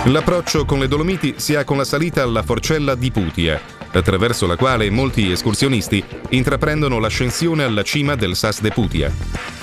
L'approccio con le Dolomiti si ha con la salita alla Forcella di Putia, attraverso la quale molti escursionisti intraprendono l'ascensione alla cima del Sas de Putia.